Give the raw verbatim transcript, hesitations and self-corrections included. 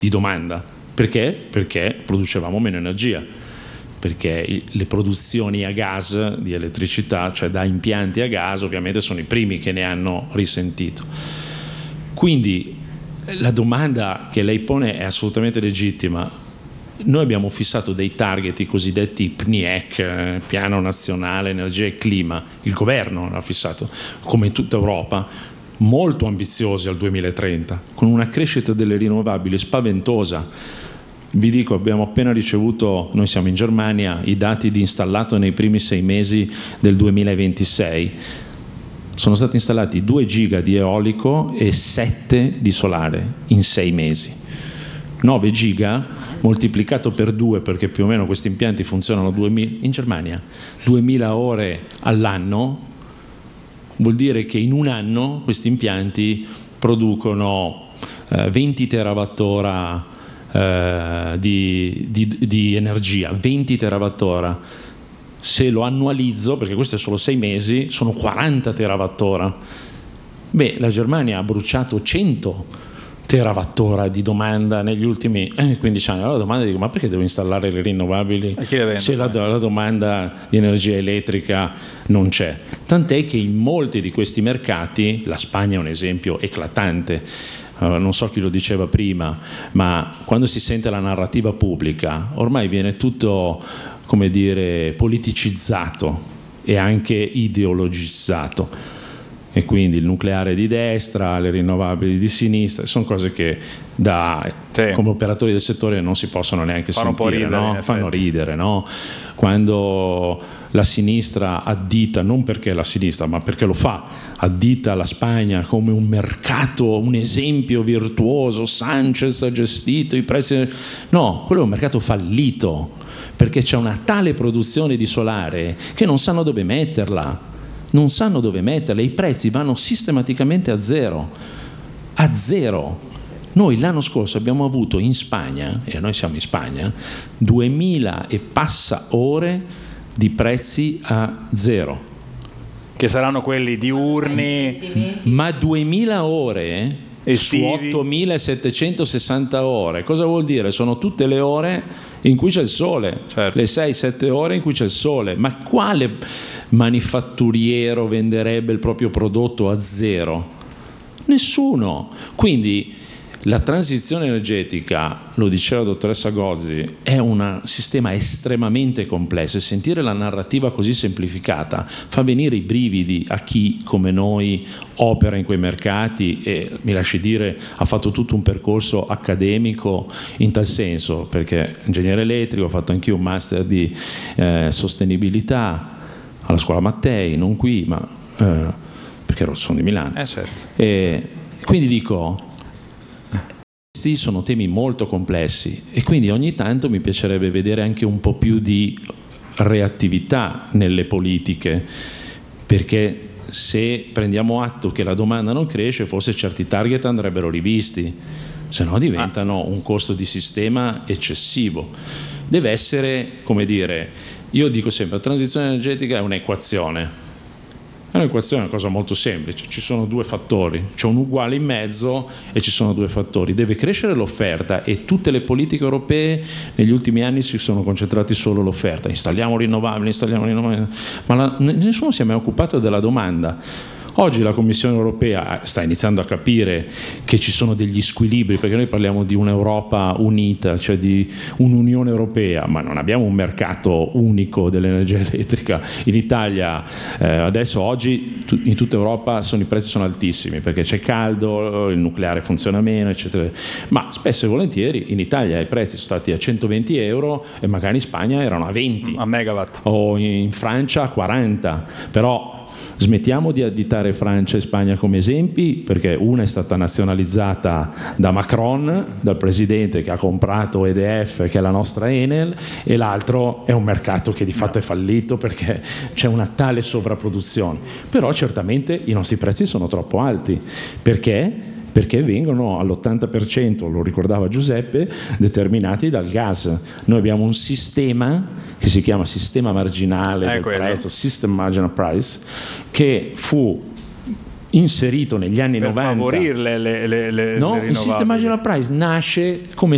di domanda. Perché? Perché producevamo meno energia, perché le produzioni a gas di elettricità, cioè da impianti a gas, ovviamente sono i primi che ne hanno risentito. Quindi la domanda che lei pone è assolutamente legittima. Noi abbiamo fissato dei target, i cosiddetti P N I E C, eh, Piano Nazionale Energia e Clima, il governo l'ha fissato, come in tutta Europa, molto ambiziosi al duemilatrenta, con una crescita delle rinnovabili spaventosa. Vi dico, abbiamo appena ricevuto, noi siamo in Germania, i dati di installato nei primi sei mesi del duemilaventisei. Sono stati installati due giga di eolico e sette di solare in sei mesi. nove giga moltiplicato per due, perché più o meno questi impianti funzionano duemila, in Germania, duemila ore all'anno, vuol dire che in un anno questi impianti producono eh, venti terawattora eh, di, di, di energia, venti terawattora. Se lo annualizzo, perché questo è solo sei mesi, sono quaranta terawattora. Beh, la Germania ha bruciato cento terawattora di domanda negli ultimi eh, quindici anni. Allora la domanda dico, ma perché devo installare le rinnovabili se la, la domanda di energia elettrica non c'è? Tant'è che in molti di questi mercati, la Spagna è un esempio eclatante, uh, non so chi lo diceva prima, ma quando si sente la narrativa pubblica ormai viene tutto, come dire, politicizzato e anche ideologizzato. E quindi il nucleare di destra, le rinnovabili di sinistra, sono cose che da, sì. come operatori del settore non si possono neanche fanno sentire, ridere, no? fanno ridere, no? Quando la sinistra addita, non perché la sinistra, ma perché lo fa, addita la Spagna come un mercato, un esempio virtuoso, Sanchez ha gestito i prezzi, no, quello è un mercato fallito, perché c'è una tale produzione di solare che non sanno dove metterla. Non sanno dove metterle, i prezzi vanno sistematicamente a zero, a zero. Noi l'anno scorso abbiamo avuto in Spagna, e noi siamo in Spagna, duemila e passa ore di prezzi a zero. Che saranno quelli diurni. Ma duemila ore estivi su ottomilasettecentosessanta ore, cosa vuol dire? Sono tutte le ore in cui c'è il sole, certo. Le sei sette ore in cui c'è il sole. Ma quale manifatturiero venderebbe il proprio prodotto a zero? Nessuno. Quindi la transizione energetica, lo diceva la dottoressa Gozzi, è un sistema estremamente complesso e sentire la narrativa così semplificata fa venire i brividi a chi come noi opera in quei mercati e, mi lasci dire, ha fatto tutto un percorso accademico in tal senso, perché ingegnere elettrico, ho fatto anch'io un master di eh, sostenibilità alla scuola Mattei, non qui, ma eh, perché sono di Milano. Eh certo. E quindi dico, questi sono temi molto complessi e quindi ogni tanto mi piacerebbe vedere anche un po' più di reattività nelle politiche, perché se prendiamo atto che la domanda non cresce, forse certi target andrebbero rivisti, se no diventano un costo di sistema eccessivo. Deve essere, come dire, io dico sempre, la transizione energetica è un'equazione. È un'equazione, è una cosa molto semplice, ci sono due fattori, c'è un uguale in mezzo e ci sono due fattori, deve crescere l'offerta e tutte le politiche europee negli ultimi anni si sono concentrati solo sull'offerta, installiamo rinnovabili, installiamo rinnovabili, ma la, nessuno si è mai occupato della domanda. Oggi la Commissione europea sta iniziando a capire che ci sono degli squilibri, perché noi parliamo di un'Europa unita, cioè di un'Unione Europea, ma non abbiamo un mercato unico dell'energia elettrica. In Italia eh, adesso oggi in tutta Europa sono, i prezzi sono altissimi perché c'è caldo, il nucleare funziona meno, eccetera. Ma spesso e volentieri in Italia i prezzi sono stati a centoventi euro e magari in Spagna erano a venti a megawatt o in Francia a quaranta, però smettiamo di additare Francia e Spagna come esempi, perché una è stata nazionalizzata da Macron, dal presidente che ha comprato E D F, che è la nostra Enel, e l'altro è un mercato che di fatto è fallito perché c'è una tale sovrapproduzione. Però certamente i nostri prezzi sono troppo alti. Perché? Perché vengono all'ottanta per cento, lo ricordava Giuseppe, determinati dal gas. Noi abbiamo un sistema che si chiama sistema marginale eh, del quello. prezzo, System Marginal Price, che fu inserito negli anni per novanta favorire le, le, le, no? le il System Marginal Price nasce come